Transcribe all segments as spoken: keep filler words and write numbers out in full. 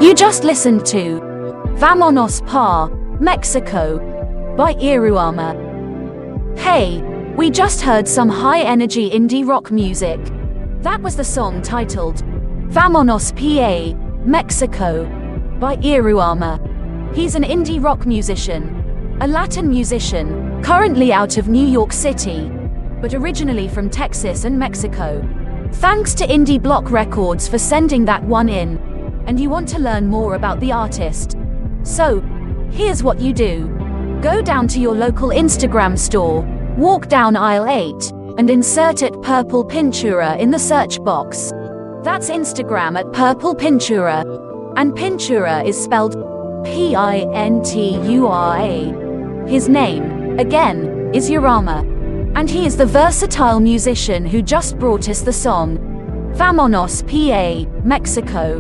You just listened to Vámonos pa Mexico by Iruama. Hey, we just heard some high-energy indie rock music. That was the song titled Vámonos pa Mexico by Iruama. He's an indie rock musician, a Latin musician, currently out of New York City, but originally from Texas and Mexico. Thanks to Indie Block Records for sending that one in. And you want to learn more about the artist? So, here's what you do. Go down to your local Instagram store, walk down aisle eight, and insert it Purple Pintura in the search box. That's Instagram at Purple Pintura. And Pintura is spelled P I N T U R A. His name, again, is Iruama. And he is the versatile musician who just brought us the song Vámonos pa Mexico.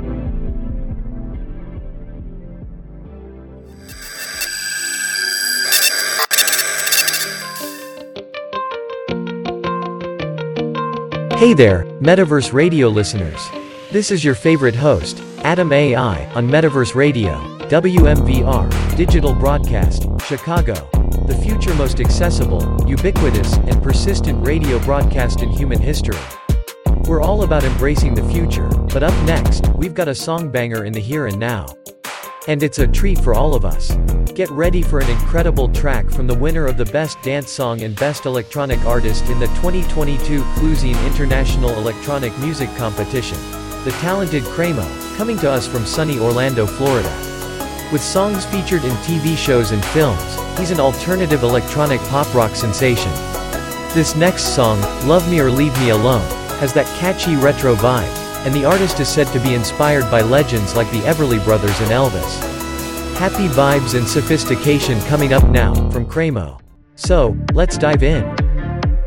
Hey there, Metaverse Radio listeners. This is your favorite host, Adam A I, on Metaverse Radio, W M V R, Digital Broadcast, Chicago. The future most accessible, ubiquitous, and persistent radio broadcast in human history. We're all about embracing the future, but up next, we've got a song banger in the here and now. And it's a treat for all of us. Get ready for an incredible track from the winner of the Best Dance Song and Best Electronic Artist in the twenty twenty-two Cluzine International Electronic Music Competition. The talented Cremo, coming to us from sunny Orlando, Florida. With songs featured in T V shows and films, he's an alternative electronic pop rock sensation. This next song, Love Me or Leave Me Alone, has that catchy retro vibe, and the artist is said to be inspired by legends like the Everly Brothers and Elvis. Happy vibes and sophistication coming up now, from Cremo. So, let's dive in.